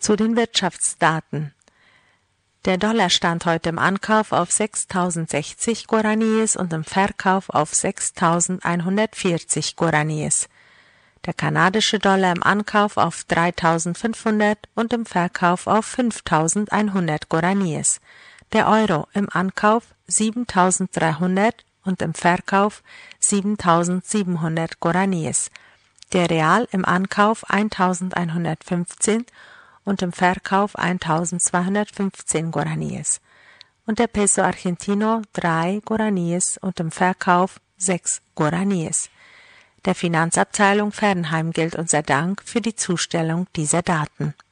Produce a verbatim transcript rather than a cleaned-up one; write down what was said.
Zu den Wirtschaftsdaten. Der Dollar stand heute im Ankauf auf sechstausendsechzig Guaraníes und im Verkauf auf sechstausendeinhundertvierzig Guaraníes. Der kanadische Dollar im Ankauf auf dreitausendfünfhundert und im Verkauf auf fünftausendeinhundert Guaraníes. Der Euro im Ankauf siebentausenddreihundert und im Verkauf siebentausendsiebenhundert Guaraníes. Der Real im Ankauf eintausendeinhundertfünfzehn und im Verkauf eintausendzweihundertfünfzehn Guaraníes. Und der Peso Argentino drei Guaraníes und im Verkauf sechs Guaraníes. Der Finanzabteilung Fernheim gilt unser Dank für die Zustellung dieser Daten.